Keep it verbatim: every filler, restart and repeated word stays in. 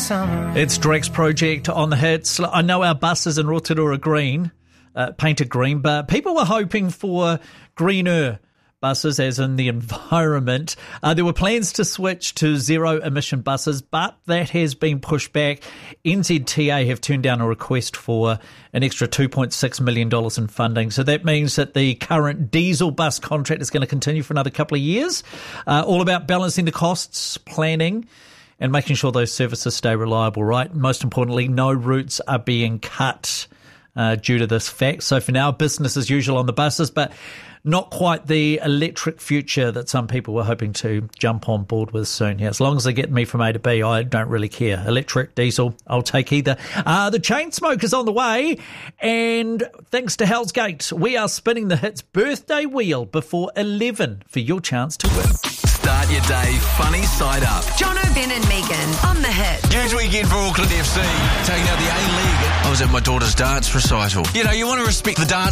summer. It's Drake's project on the hits. I know our buses in Rotorua are green, uh, painted green, but people were hoping for greener buses, as in the environment. Uh, there were plans to switch to zero-emission buses, but that has been pushed back. N Z T A have turned down a request for an extra two point six million dollars in funding. So that means that the current diesel bus contract is going to continue for another couple of years. Uh, all about balancing the costs, planning, and making sure those services stay reliable, right? Most importantly, no routes are being cut uh, due to this fact. So for now, business as usual on the buses, but not quite the electric future that some people were hoping to jump on board with soon. Yeah, as long as they get me from A to B, I don't really care. Electric, diesel, I'll take either. Uh, the Chainsmokers on the way, and thanks to Hell's Gate, we are spinning the Hits birthday wheel before eleven for your chance to win. Start your day funny side up. Jono, Ben and Megan on the Hit. Huge weekend for Auckland F C, taking out the A-League. I was at my daughter's dance recital. You know, you want to respect the dance